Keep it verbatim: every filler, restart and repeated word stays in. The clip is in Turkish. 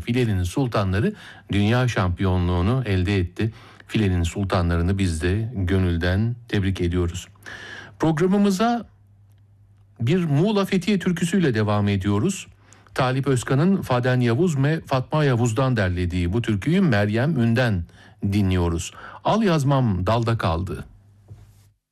Filenin Sultanları dünya şampiyonluğunu elde etti. Filenin Sultanlarını biz de gönülden tebrik ediyoruz. Programımıza bir Muğla Fethiye türküsüyle devam ediyoruz. Talip Özkan'ın Faden Yavuz ve Fatma Yavuz'dan derlediği bu türküyü Meryem Ün'den dinliyoruz. Al yazmam dalda kaldı.